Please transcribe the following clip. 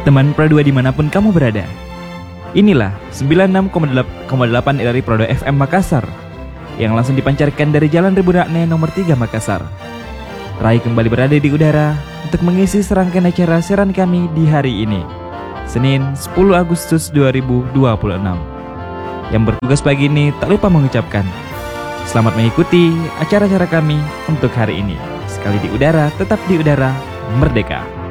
teman Pro 2 dimanapun kamu berada. Inilah 96,8 dari Pro 2 FM Makassar yang langsung dipancarkan dari Jalan Rebunakne nomor 3 Makassar. Rai kembali berada di udara untuk mengisi serangkaian acara siaran kami di hari ini, Senin 10 Agustus 2026. Yang bertugas pagi ini tak lupa mengucapkan selamat mengikuti acara-acara kami untuk hari ini. Sekali di udara, tetap di udara, merdeka.